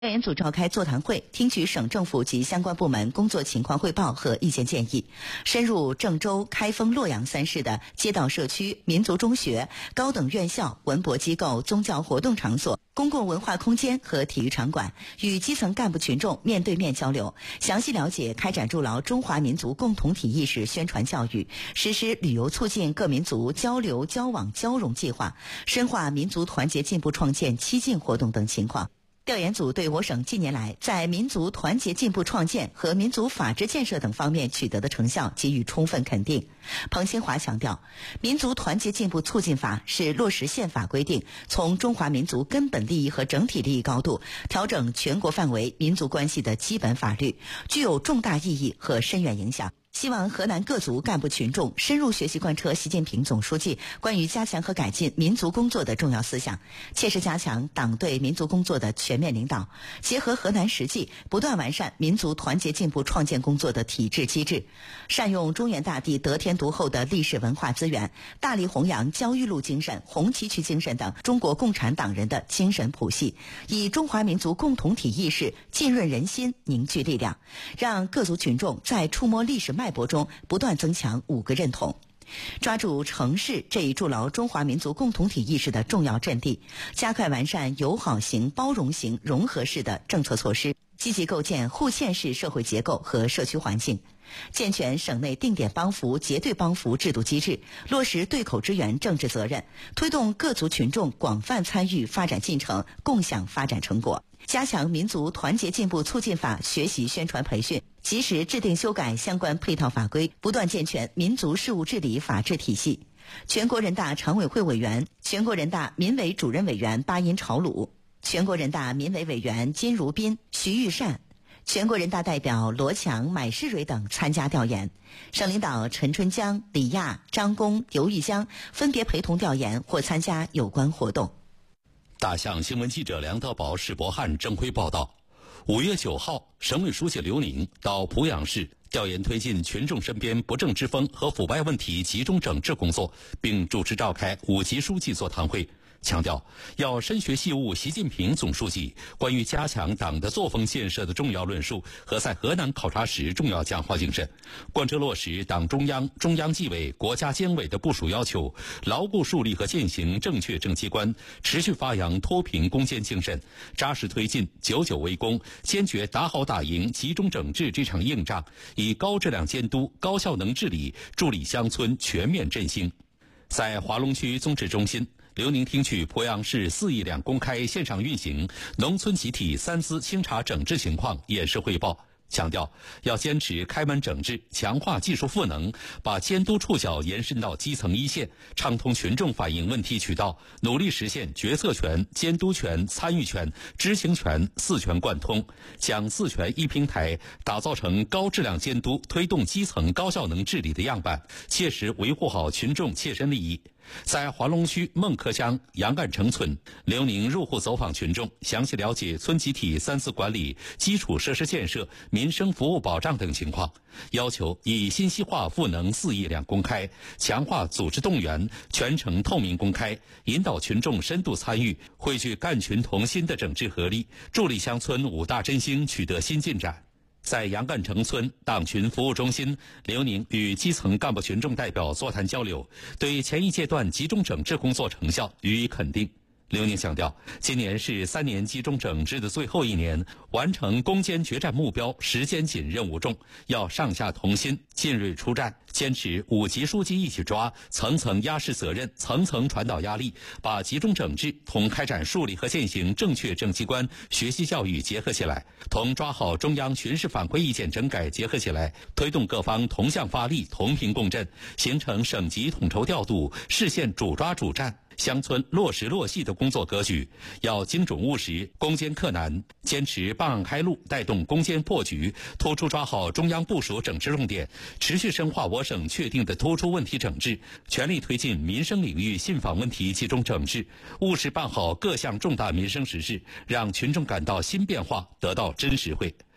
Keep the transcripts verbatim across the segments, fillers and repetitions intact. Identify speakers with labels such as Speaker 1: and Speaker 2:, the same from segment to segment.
Speaker 1: 调研组召开座谈会，听取省政府及相关部门工作情况汇报和意见建议，深入郑州、开封、洛阳三市的街道社区、民族中学、高等院校、文博机构、宗教活动场所、公共文化空间和体育场馆，与基层干部群众面对面交流，详细了解开展筑牢中华民族共同体意识宣传教育，实施旅游促进各民族交流交往交融计划，深化民族团结进步创建七进活动等情况。调研组对我省近年来在民族团结进步创建和民族法治建设等方面取得的成效给予充分肯定。彭新华强调，民族团结进步促进法是落实宪法规定，从中华民族根本利益和整体利益高度调整全国范围民族关系的基本法律，具有重大意义和深远影响。希望河南各族干部群众深入学习贯彻习近平总书记关于加强和改进民族工作的重要思想，切实加强党对民族工作的全面领导，结合河南实际，不断完善民族团结进步创建工作的体制机制，善用中原大地得天独厚的历史文化资源，大力弘扬焦裕禄精神、红旗渠精神等中国共产党人的精神谱系，以中华民族共同体意识浸润人心、凝聚力量，让各族群众在触摸历史脉搏中不断增强五个认同，抓住城市这一筑牢中华民族共同体意识的重要阵地，加快完善友好型、包容型、融合式的政策措施，积极构建互嵌式社会结构和社区环境，健全省内定点帮扶、结对帮扶制度机制，落实对口支援政治责任，推动各族群众广泛参与发展进程，共享发展成果。加强民族团结进步促进法学习宣传培训，及时制定修改相关配套法规，不断健全民族事务治理法治体系。全国人大常委会委员、全国人大民委主任委员巴音朝鲁，全国人大民委委员金如彬、徐玉善，全国人大代表罗强、买世蕊等参加调研，省领导陈春江、李亚、张公、刘玉江分别陪同调研或参加有关活动。
Speaker 2: 大象新闻记者梁德宝、史博汉正辉报道，五月九号，省委书记刘宁到濮阳市调研推进群众身边不正之风和腐败问题集中整治工作，并主持召开五级书记座谈会，强调要深学细悟习近平总书记关于加强党的作风建设的重要论述和在河南考察时重要讲话精神，贯彻落实党中央、中央纪委、国家监委的部署要求，牢固树立和践行正确政机关，持续发扬脱贫攻坚精神，扎实推进久久为功，坚决打好打赢集中整治这场硬仗，以高质量监督、高效能治理助力乡村全面振兴。在华龙区综治中心，刘宁听取濮阳市四亿两公开线上运行农村集体三资清查整治情况演示汇报，强调要坚持开门整治，强化技术赋能，把监督触角延伸到基层一线，畅通群众反映问题渠道，努力实现决策权、监督权、参与权、知情权四权贯通，将四权一平台打造成高质量监督推动基层高效能治理的样板，切实维护好群众切身利益。在华龙区孟柯乡杨干城村，刘宁入户走访群众，详细了解村集体三资管理、基础设施建设、民生服务保障等情况，要求以信息化赋能四亿两公开，强化组织动员，全程透明公开，引导群众深度参与，汇聚干群同心的整治合力，助力乡村五大振兴取得新进展。在杨干城村党群服务中心，刘宁与基层干部群众代表座谈交流，对前一阶段集中整治工作成效予以肯定。刘宁强调，今年是三年集中整治的最后一年，完成攻坚决战目标时间紧任务重，要上下同心，进锐出战，坚持五级书记一起抓，层层压实责任，层层传导压力，把集中整治同开展树立和践行正确政机关学习教育结合起来，同抓好中央巡视反馈意见整改结合起来，推动各方同向发力，同频共振，形成省级统筹调度、市县主抓主战、乡村落实落细的工作格局，要精准务实，攻坚克难，坚持办案开路，带动攻坚破局，突出抓好中央部署整治重点，持续深化我省确定的突出问题整治，全力推进民生领域信访问题集中整治，务实办好各项重大民生实事，让群众感到新变化，得到真实惠。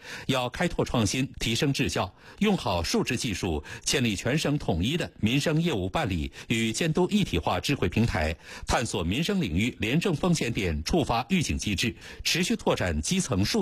Speaker 2: 要开拓创新，提升质效，用好数字技术，建立全省统一的民生业务办理与监督一体化智慧平台，探索民生领域廉政风险点触发预警机制，持续拓展基层数